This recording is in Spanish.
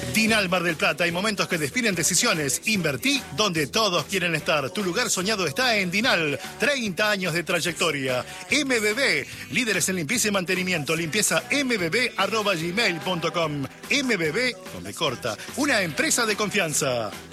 Dinal Mar del Plata, hay momentos que definen decisiones. Invertí donde todos quieren estar. Tu lugar soñado está en Dinal. 30 años de trayectoria. MBB, líderes en limpieza y mantenimiento. Limpieza mbb@gmail.com. MBB, donde corta, una empresa de confianza.